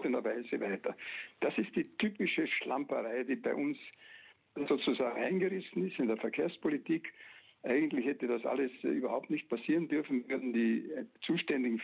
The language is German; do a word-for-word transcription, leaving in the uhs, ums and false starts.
verbotener Weise weiter. Das ist die typische Schlamperei, die bei uns sozusagen eingerissen ist in der Verkehrspolitik. Eigentlich hätte das alles überhaupt nicht passieren dürfen, würden die zuständigen